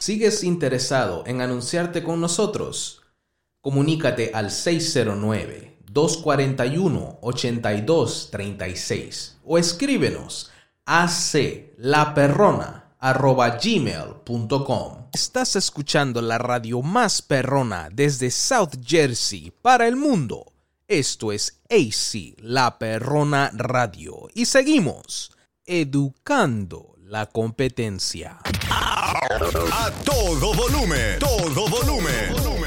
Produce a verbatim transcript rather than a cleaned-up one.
¿Sigues interesado en anunciarte con nosotros? Comunícate al seis cero nueve, dos cuatro uno, ocho dos tres seis o escríbenos a aclaperrona arroba gmail punto com. Estás escuchando la radio más perrona desde South Jersey para el mundo. Esto es A C La Perrona Radio y seguimos educando la competencia. A todo volumen, todo volumen.